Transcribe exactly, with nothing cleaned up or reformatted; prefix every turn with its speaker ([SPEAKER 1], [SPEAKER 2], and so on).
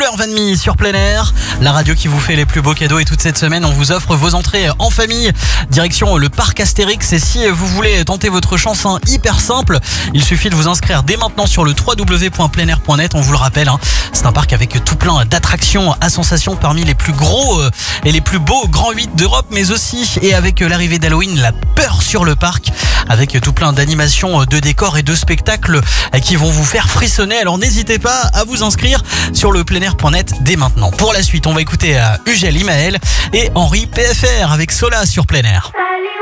[SPEAKER 1] heure vingt sur plein air, la radio qui vous fait les plus beaux cadeaux, et toute cette semaine on vous offre vos entrées en famille direction le parc Astérix. Et si vous voulez tenter votre chance, hein, hyper simple, il suffit de vous inscrire dès maintenant sur le w w w point plein air point net. On vous le rappelle, hein, c'est un parc avec tout plein d'attractions à sensations, parmi les plus gros euh, et les plus beaux grands huit d'Europe, mais aussi, et avec l'arrivée d'Halloween, la peur sur le parc, avec tout plein d'animations, de décors et de spectacles qui vont vous faire frissonner. Alors n'hésitez pas à vous inscrire sur le plein air point net dès maintenant. Pour la suite, on va écouter Ugel Imael et Henri P F R avec Sola sur plein air.